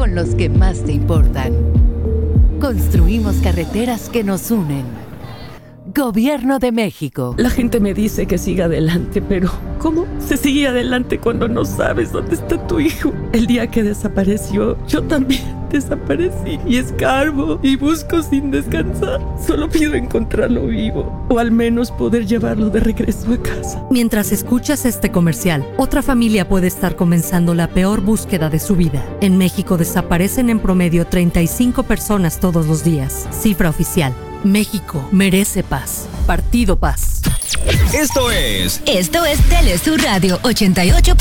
con los que más te importan. Construimos carreteras que nos unen. Gobierno de México. La gente me dice que siga adelante, pero ¿cómo se sigue adelante cuando no sabes dónde está tu hijo? El día que desapareció, yo también desaparecí y escarbo y busco sin descansar. Solo pido encontrarlo vivo o al menos poder llevarlo de regreso a casa. Mientras escuchas este comercial, otra familia puede estar comenzando la peor búsqueda de su vida. En México desaparecen en promedio 35 personas todos los días. Cifra oficial. México merece paz. Partido Paz. Esto es Telesur Radio 88.